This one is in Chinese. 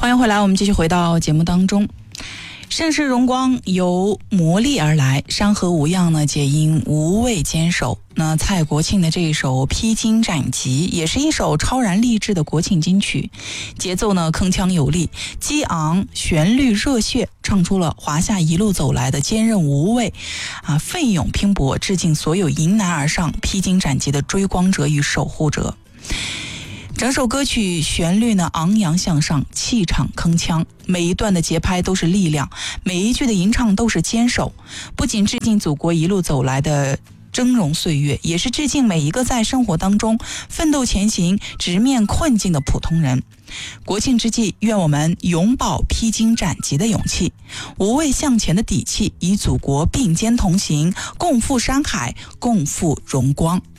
欢迎回来，我们继续回到节目当中。盛世荣光由磨砺而来，山河无恙呢，皆因无畏坚守。那蔡国庆的这一首《披荆斩棘》也是一首超然励志的国庆金曲，节奏呢铿锵有力，激昂，旋律热血，唱出了华夏一路走来的坚韧无畏奋勇拼搏，致敬所有迎难而上、披荆斩棘的追光者与守护者。整首歌曲旋律呢昂扬向上，气场铿锵，每一段的节拍都是力量，每一句的吟唱都是坚守，不仅致敬祖国一路走来的峥嵘岁月，也是致敬每一个在生活当中奋斗前行、直面困境的普通人。国庆之际，愿我们永葆披荆斩棘的勇气，无畏向前的底气，与祖国并肩同行，共赴山海，共赴荣光。